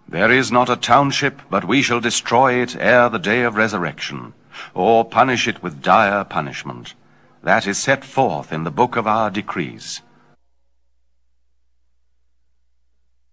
There is not a township but we shall destroy it ere the day of resurrection, or punish it with dire punishment. That is set forth in the book of our decrees.